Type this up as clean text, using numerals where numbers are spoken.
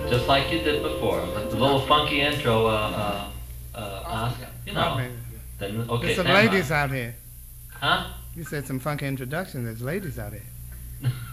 just like you did before. With the little funky intro, you know. Then, okay, There's some stand by. ladies out here. Huh? You said some funky introduction. There's ladies out here.